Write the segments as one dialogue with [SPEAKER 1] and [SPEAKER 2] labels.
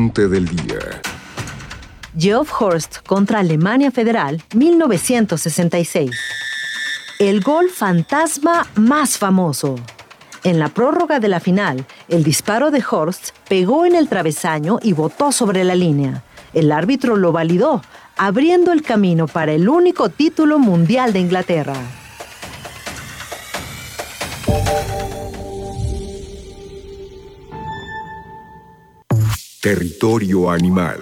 [SPEAKER 1] Reporte del día.
[SPEAKER 2] Geoff Horst contra Alemania Federal, 1966. El gol fantasma más famoso. En la prórroga de la final, el disparo de Horst pegó en el travesaño y botó sobre la línea. El árbitro lo validó, abriendo el camino para el único título mundial de Inglaterra.
[SPEAKER 1] Territorio animal.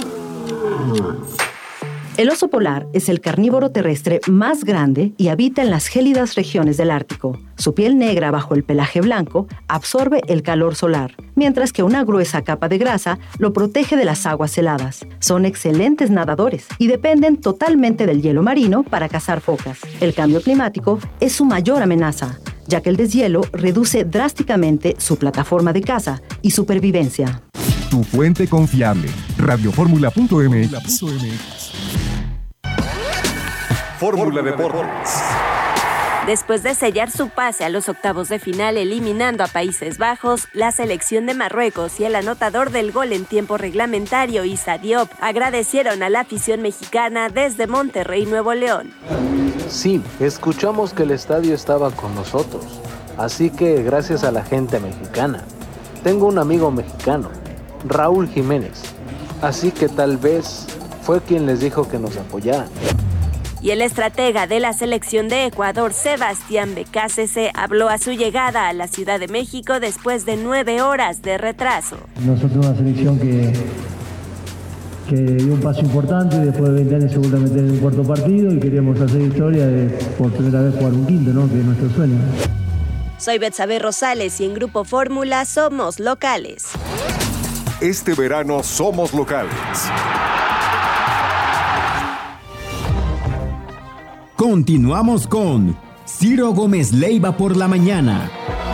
[SPEAKER 2] El oso polar es el carnívoro terrestre más grande y habita en las gélidas regiones del Ártico. Su piel negra bajo el pelaje blanco absorbe el calor solar, mientras que una gruesa capa de grasa lo protege de las aguas heladas. Son excelentes nadadores y dependen totalmente del hielo marino para cazar focas. El cambio climático es su mayor amenaza, ya que el deshielo reduce drásticamente su plataforma de caza y supervivencia.
[SPEAKER 3] Tu fuente confiable, radioformula.mx.
[SPEAKER 1] Fórmula Deportes.
[SPEAKER 4] Después de sellar su pase a los octavos de final eliminando a Países Bajos, la selección de Marruecos y el anotador del gol en tiempo reglamentario, Issa Diop, agradecieron a la afición mexicana desde Monterrey, Nuevo León.
[SPEAKER 5] Sí, escuchamos que el estadio estaba con nosotros, así que gracias a la gente mexicana. Tengo un amigo mexicano, Raúl Jiménez, así que tal vez fue quien les dijo que nos apoyaran.
[SPEAKER 4] Y el estratega de la selección de Ecuador, Sebastián Becasese, habló a su llegada a la Ciudad de México después de 9 horas de retraso.
[SPEAKER 6] Nosotros una selección que dio un paso importante y después de 20 años se vuelve a meter en el cuarto partido y queríamos hacer historia de por primera vez jugar un quinto, ¿no? Que es nuestro sueño.
[SPEAKER 4] Soy Betsabe Rosales y en Grupo Fórmula somos locales.
[SPEAKER 1] Este verano somos locales.
[SPEAKER 7] Continuamos con Ciro Gómez Leiva por la mañana.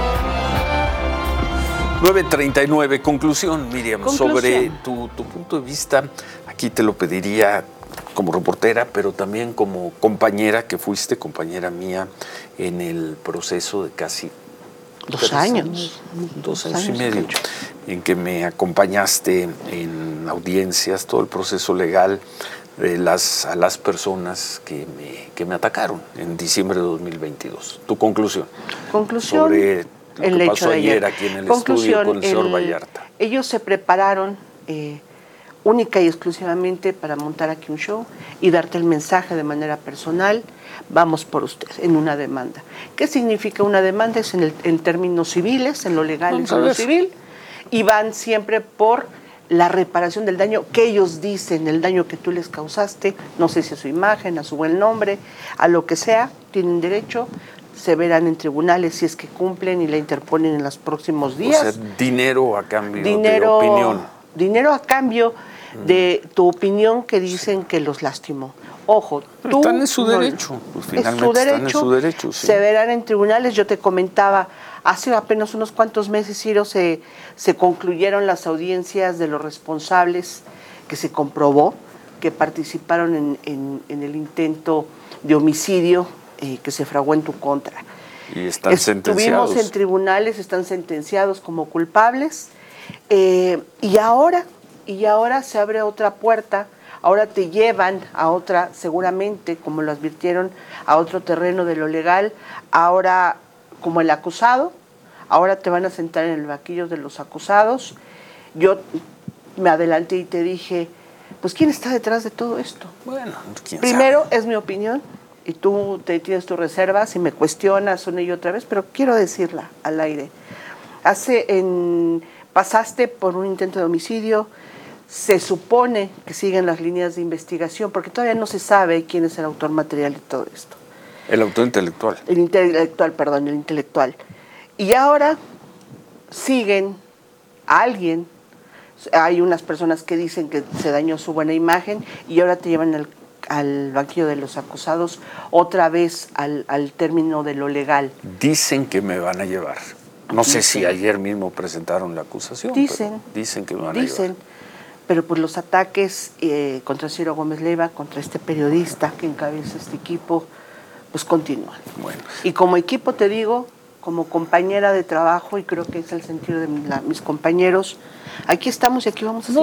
[SPEAKER 8] 9:39, conclusión, Miriam, sobre tu punto de vista. Aquí te lo pediría como reportera, pero también como compañera, que fuiste compañera mía en el proceso de casi
[SPEAKER 9] 2 años.
[SPEAKER 8] 2 años y medio, en que me acompañaste en audiencias, todo el proceso legal a las personas que me atacaron en diciembre de 2022. Tu conclusión. Sobre lo que pasó ayer aquí en el estudio con el señor Vallarta.
[SPEAKER 9] Ellos se prepararon única y exclusivamente para montar aquí un show y darte el mensaje de manera personal: vamos por usted, en una demanda. ¿Qué significa una demanda? Es en términos civiles, en lo legal y en lo civil, y van siempre por la reparación del daño que ellos dicen, el daño que tú les causaste, no sé si a su imagen, a su buen nombre, a lo que sea, tienen derecho, se verán en tribunales si es que cumplen y la interponen en los próximos días.
[SPEAKER 8] O sea, dinero a cambio de opinión.
[SPEAKER 9] Dinero a cambio de tu opinión que dicen que los lastimó. Ojo, tú...
[SPEAKER 8] Están en su derecho, pues finalmente están en su derecho. Sí.
[SPEAKER 9] Se verán en tribunales. Yo te comentaba, hace apenas unos cuantos meses, Ciro, se concluyeron las audiencias de los responsables que se comprobó que participaron en el intento de homicidio que se fraguó en tu contra.
[SPEAKER 8] Y están sentenciados.
[SPEAKER 9] Estuvimos en tribunales, están sentenciados como culpables, y ahora se abre otra puerta. Ahora te llevan a otra, seguramente, como lo advirtieron, a otro terreno de lo legal. Ahora, como el acusado, ahora te van a sentar en el banquillo de los acusados. Yo me adelanté y te dije, pues, ¿quién está detrás de todo esto?
[SPEAKER 8] Bueno, ¿quién
[SPEAKER 9] Primero,
[SPEAKER 8] sabe?
[SPEAKER 9] es mi opinión, y tú tienes tus reservas y me cuestionas una y otra vez, pero quiero decirla al aire. Pasaste por un intento de homicidio. Se supone que siguen las líneas de investigación, porque todavía no se sabe quién es el autor material de todo esto.
[SPEAKER 8] El autor intelectual.
[SPEAKER 9] El intelectual. Y ahora siguen a alguien. Hay unas personas que dicen que se dañó su buena imagen y ahora te llevan al banquillo de los acusados, otra vez al término de lo legal.
[SPEAKER 8] Dicen que me van a llevar. No sé si ayer mismo presentaron la acusación.
[SPEAKER 9] Dicen
[SPEAKER 8] Que me van a llevar.
[SPEAKER 9] Pero pues los ataques contra Ciro Gómez Leiva, contra este periodista que encabeza este equipo, pues continúan.
[SPEAKER 8] Bueno.
[SPEAKER 9] Y como equipo te digo, como compañera de trabajo, y creo que es el sentido de mis compañeros, aquí estamos y aquí vamos a seguir.